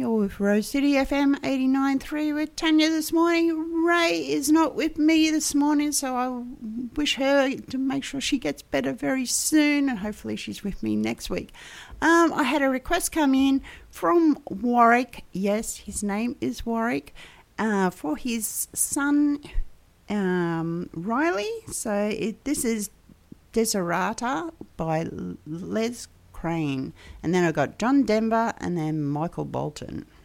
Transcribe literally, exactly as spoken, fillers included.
You're with Rose City F M eighty-nine point three with Tanya this morning. Ray is not with me this morning, so I wish her to make sure she gets better very soon, and hopefully she's with me next week. Um, I had a request come in from Warwick. Yes, his name is Warwick, uh, for his son um, Riley. So it, this is Desiderata by Les Crane. And then I got John Denver and then Michael Bolton.